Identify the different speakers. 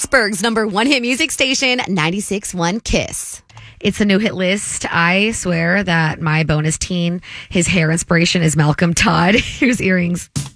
Speaker 1: Pittsburgh's #1 hit music station, 96.1 KISS.
Speaker 2: It's a new hit list. I swear that my bonus teen, his hair inspiration is Malcolm Todd. Here's earrings.